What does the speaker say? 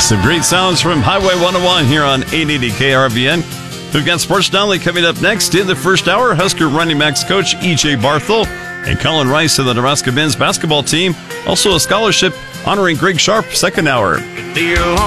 Some great sounds from Highway 101 here on 880 KRVN. We've got Sports Donnelly coming up next in the first hour. Husker running backs coach E.J. Barthel and Colin Rice of the Nebraska men's basketball team. Also a scholarship honoring Greg Sharp, second hour.